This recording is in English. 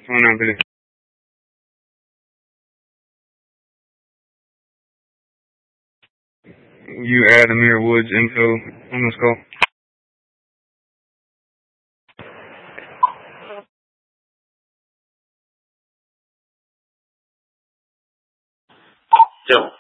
Phone number. You add Amir Woods info on this call. Yo.